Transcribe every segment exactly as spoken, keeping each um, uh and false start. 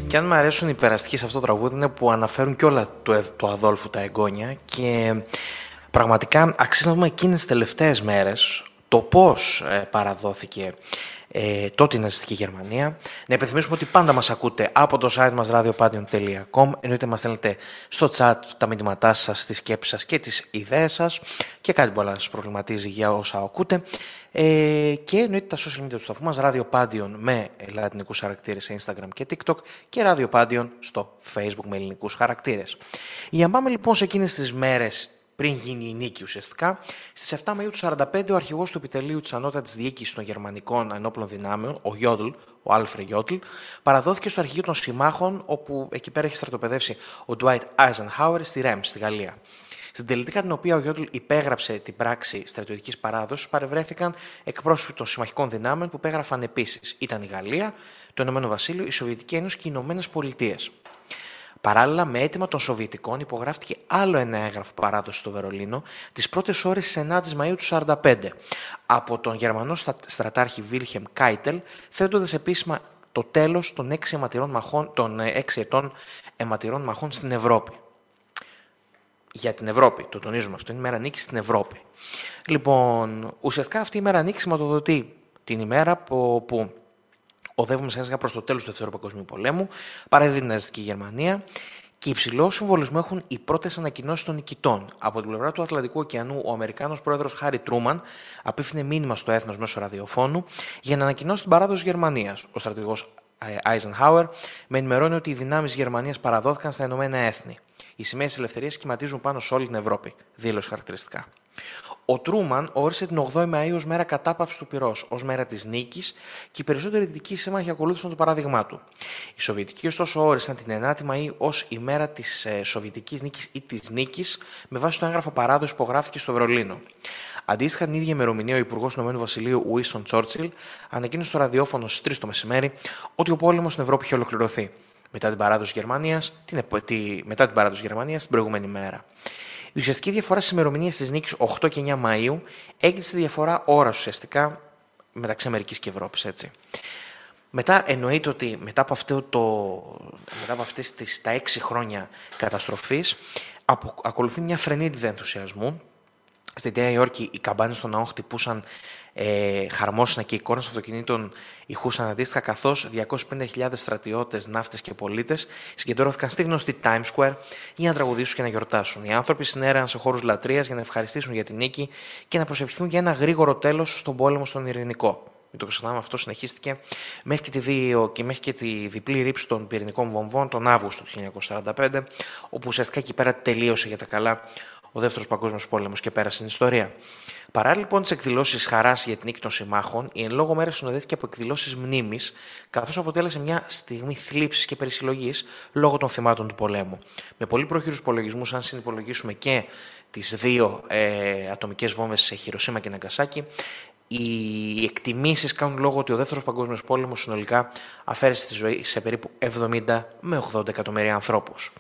Και αν μου αρέσουν οι περαστικοί σε αυτό το τραγούδι είναι που αναφέρουν και όλα του, του Αδόλφου τα εγγόνια και πραγματικά αξίζει να δούμε εκείνες τις τελευταίες μέρες το πώς ε, παραδόθηκε ε, τότε η ναζιστική Γερμανία. Να υπενθυμίσουμε ότι πάντα μας ακούτε από το site μας radiopadion τελεία com. Εννοείται μας στέλνετε στο chat τα μηνύματά σας, τις σκέψεις σας και τις ιδέες σας και κάτι που σας προβληματίζει για όσα ακούτε. Ε, και εννοείται τα social media του σταθμού μας radiopadion με λατινικούς χαρακτήρες σε Instagram και TikTok και radiopadion στο Facebook με ελληνικούς χαρακτήρες. Για να πάμε λοιπόν σε εκείνες τις μέρες πριν γίνει η νίκη ουσιαστικά, στις επτά Μαΐου του χίλια εννιακόσια σαράντα πέντε ο αρχηγός του επιτελείου της ανώτατης διοίκησης των γερμανικών ενόπλων δυνάμεων, ο Γιόντλ, ο Άλφρεντ Γιόντλ, παραδόθηκε στο αρχηγείο των συμμάχων, όπου εκεί πέρα έχει στρατοπεδεύσει ο Ντουάιτ Άιζενχάουερ στη Ρέμς, στη Γαλλία. Στην τελετή κατά την οποία ο Γιόντλ υπέγραψε την πράξη στρατιωτικής παράδοσης, παρευρέθηκαν εκπρόσωποι των συμμαχικών δυνάμεων που υπέγραφαν επίσης. Ήταν η Γαλλία, το Ηνωμένο Βασίλειο, η Σοβιετική Ένωση και οι Ηνωμένες Πολιτείες. Παράλληλα, με αίτημα των Σοβιετικών, υπογράφτηκε άλλο ένα έγγραφο παράδοση στο Βερολίνο τις πρώτες ώρες της ενάτης Μαΐου του χίλια εννιακόσια σαράντα πέντε από τον Γερμανό στρατάρχη Βίλχεμ Κάιτελ, θέτοντας επίσημα το τέλος των έξι, μαχών, των έξι ετών αιματηρών μαχών στην Ευρώπη. Για την Ευρώπη, το τονίζουμε αυτό, είναι η μέρα νίκης στην Ευρώπη. Λοιπόν, ουσιαστικά αυτή η μέρα νίκης σηματοδοτεί την ημέρα που, που οδεύουμε σιγά σιγά προς το τέλος του Δεύτερου Παγκοσμίου Πολέμου, παραδίδει την ναζιστική Γερμανία και υψηλό συμβολισμό έχουν οι πρώτες ανακοινώσεις των νικητών. Από την πλευρά του Ατλαντικού Ωκεανού, ο Αμερικάνος πρόεδρος Χάρι Τρούμαν απίφθινε μήνυμα στο έθνος μέσω ραδιοφώνου για να ανακοινώσει την παράδοση Γερμανίας. Ο στρατηγός Άιζενχάουερ με ενημερώνει ότι οι δυνάμεις Γερμανίας παραδόθηκαν στα Ηνωμένα Έθνη. Οι σημαίες της ελευθερίας σχηματίζουν πάνω σε όλη την Ευρώπη. Δήλωσε χαρακτηριστικά. Ο Τρούμαν όρισε την ογδόη Μαΐου ως μέρα κατάπαυσης του πυρός, ως μέρα της νίκης και οι περισσότεροι δυτικοί σύμμαχοι ακολούθησαν το παράδειγμά του. Οι Σοβιετικοί, ωστόσο, όρισαν την ενάτη Μαΐου ως η μέρα της ε, Σοβιετικής νίκης ή της νίκης, με βάση το έγγραφο παράδοση που υπογράφηκε στο Βερολίνο. Αντίστοιχα, την ίδια ημερομηνία, ο Υπουργός του Ηνωμένου Βασιλείου, Ουίνστον Τσόρτσιλ, ανακοίνωσε στο ραδιόφωνο στις τρεις το μεσημέρι ότι ο πόλεμος στην Ευρώπη είχε ολοκληρωθεί. Μετά την παράδοση Γερμανίας, την, τη, μετά την παράδοση Γερμανίας την προηγούμενη μέρα. Η ουσιαστική διαφορά στις ημερομηνίες της νίκης οκτώ και εννιά Μαΐου έγινε στη διαφορά ώρας ουσιαστικά μεταξύ Αμερικής και Ευρώπης. Έτσι. Μετά εννοείται ότι μετά από, αυτό το, μετά από αυτές τις, τα έξι χρόνια καταστροφής απο, ακολουθεί μια φρενίτιδα ενθουσιασμού. Στη Νέα Υόρκη οι καμπάνες των ναών χτυπούσαν ε, χαρμόσυνα και οι εικόνες αυτοκινήτων ηχούσαν αντίστοιχα, καθώς διακόσιες πενήντα χιλιάδες στρατιώτες, ναύτες και πολίτες συγκεντρώθηκαν στη γνωστή Times Square για να τραγουδήσουν και να γιορτάσουν. Οι άνθρωποι συνέρεαν σε χώρους λατρείας για να ευχαριστήσουν για την νίκη και να προσευχηθούν για ένα γρήγορο τέλος στον πόλεμο στον ειρηνικό. Μην το ξεχνάμε, αυτό συνεχίστηκε μέχρι και, τη δύο, και μέχρι και τη διπλή ρήψη των πυρηνικών βομβών τον Αύγουστο του χίλια εννιακόσια σαράντα πέντε, όπου ουσιαστικά εκεί πέρα τελείωσε για τα καλά ο Δεύτερος Παγκόσμιος Πόλεμος και πέρασε στην ιστορία. Παράλληλα λοιπόν τις εκδηλώσεις χαράς για την νίκη των συμμάχων, η εν λόγω μέρα συνοδεύτηκε από εκδηλώσεις μνήμης, καθώς αποτέλεσε μια στιγμή θλίψης και περισυλλογής λόγω των θυμάτων του πολέμου. Με πολύ πρόχειρους υπολογισμούς, αν συνυπολογίσουμε και τις δύο ε, ατομικές βόμβες σε Χιροσίμα και Ναγκασάκι, οι εκτιμήσεις κάνουν λόγο ότι ο Δεύτερος Παγκόσμιος Πόλεμος συνολικά αφαίρεσε τη ζωή σε περίπου εβδομήντα με ογδόντα εκατομμύρια ανθρώπους.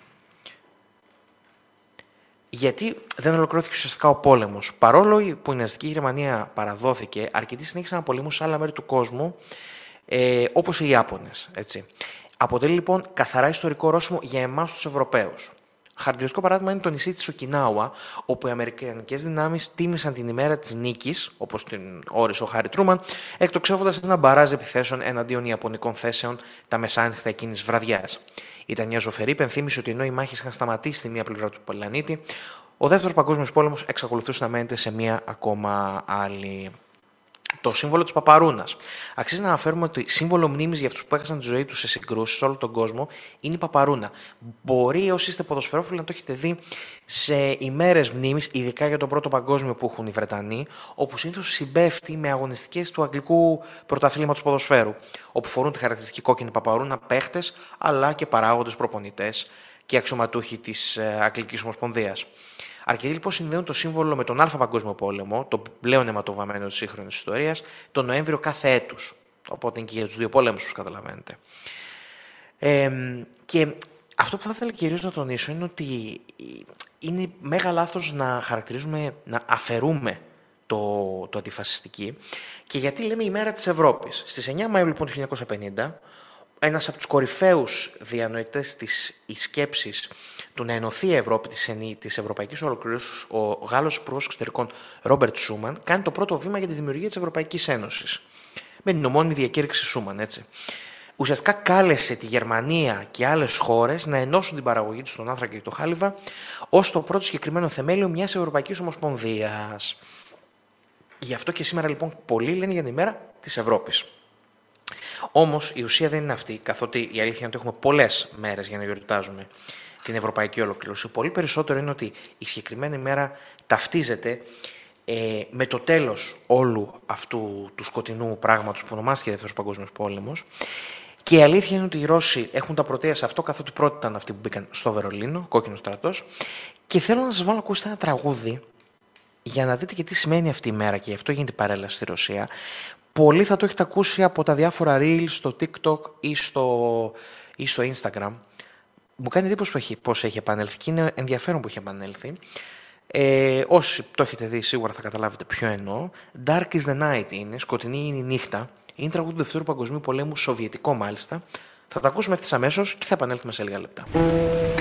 Γιατί δεν ολοκληρώθηκε ουσιαστικά ο πόλεμος. Παρόλο που η ναζιστική Γερμανία παραδόθηκε, αρκετοί συνέχισαν να πολεμούν σε άλλα μέρη του κόσμου, ε, όπως οι Ιάπωνες. Έτσι. Αποτελεί λοιπόν καθαρά ιστορικό ορόσημο για εμάς τους Ευρωπαίους. Χαρακτηριστικό παράδειγμα είναι το νησί της Οκινάουα, όπου οι αμερικανικές δυνάμεις τίμησαν την ημέρα της νίκης, όπως την όρισε ο Χάρι Τρούμαν, εκτοξεύοντας ένα μπαράζ επιθέσεων εναντίον ιαπωνικών θέσεων τα μεσάνυχτα εκείνης βραδιάς. Ήταν μια ζωφερή υπενθύμηση ότι ενώ οι μάχες είχαν σταματήσει στη μία πλευρά του πλανήτη, ο Δεύτερος Παγκόσμιος Πόλεμος εξακολουθούσε να μένεται σε μία ακόμα άλλη. Το σύμβολο της παπαρούνας. Αξίζει να αναφέρουμε ότι σύμβολο μνήμης για αυτούς που έχασαν τη ζωή τους σε συγκρούσεις σε όλο τον κόσμο είναι η παπαρούνα. Μπορεί όσοι είστε ποδοσφαιρόφιλοι να το έχετε δει σε ημέρες μνήμης, ειδικά για τον Πρώτο Παγκόσμιο που έχουν οι Βρετανοί, όπου συνήθως συμπέφτει με αγωνιστικές του αγγλικού πρωταθλήματος ποδοσφαίρου, όπου φορούν τη χαρακτηριστική κόκκινη παπαρούνα παίχτες αλλά και παράγοντες προπονητές και αξιωματούχοι της Αγγλικής Ομοσπονδίας. Αρκετοί λοιπόν συνδέουν το σύμβολο με τον Α Παγκόσμιο Πόλεμο, το πλέον αιματοβαμμένο της σύγχρονης ιστορίας, τον Νοέμβριο κάθε έτους. Οπότε είναι και για τους δύο πολέμους, όπως καταλαβαίνετε. Ε, και αυτό που θα ήθελα κυρίως να τονίσω είναι ότι είναι μέγα λάθος να χαρακτηρίζουμε, να αφαιρούμε το, το αντιφασιστική. Και γιατί λέμε η μέρα της Ευρώπης. Στις εννιά Μαΐου λοιπόν του χίλια εννιακόσια πενήντα, ένας από τους κορυφαίους διανοητές της σκέψης του να ενωθεί η Ευρώπη της, ενή, της Ευρωπαϊκής Ολοκλήρωσης, ο Γάλλος Υπουργός Εξωτερικών Ρόμπερτ Σούμαν, κάνει το πρώτο βήμα για τη δημιουργία της Ευρωπαϊκής Ένωσης. Με την ομώνυμη διακήρυξη Σούμαν, έτσι. Ουσιαστικά κάλεσε τη Γερμανία και άλλες χώρες να ενώσουν την παραγωγή τους στον άνθρακα και το χάλιβα ως το πρώτο συγκεκριμένο θεμέλιο μιας Ευρωπαϊκής Ομοσπονδίας. Γι' αυτό και σήμερα λοιπόν πολλοί λένε για την ημέρα της Ευρώπης. Όμως η ουσία δεν είναι αυτή, καθότι η αλήθεια είναι ότι έχουμε πολλές μέρες για να γιορτάζουμε την Ευρωπαϊκή Ολοκλήρωση. Πολύ περισσότερο είναι ότι η συγκεκριμένη ημέρα ταυτίζεται ε, με το τέλος όλου αυτού του σκοτεινού πράγματος που ονομάστηκε Δεύτερος Παγκόσμιος Πόλεμος. Και η αλήθεια είναι ότι οι Ρώσοι έχουν τα πρωτεία σε αυτό, καθότι πρώτοι ήταν αυτοί που μπήκαν στο Βερολίνο, κόκκινο στρατός. Και θέλω να σας βάλω να ακούσετε ένα τραγούδι για να δείτε και τι σημαίνει αυτή η μέρα, και γι' αυτό γίνεται η παρέλαση στη Ρωσία. Πολλοί θα το έχετε ακούσει από τα διάφορα reels στο TikTok ή στο, ή στο Instagram. Μου κάνει εντύπωση πώς έχει, πώς έχει επανέλθει και είναι ενδιαφέρον που έχει επανέλθει. Ε, όσοι το έχετε δει σίγουρα θα καταλάβετε ποιο εννοώ. Dark is the night είναι, σκοτεινή είναι η νύχτα. Είναι τραγούδι του Δευτέρου Παγκοσμίου Πολέμου, σοβιετικό μάλιστα. Θα τα ακούσουμε ευθύς αμέσως και θα επανέλθουμε σε λίγα λεπτά.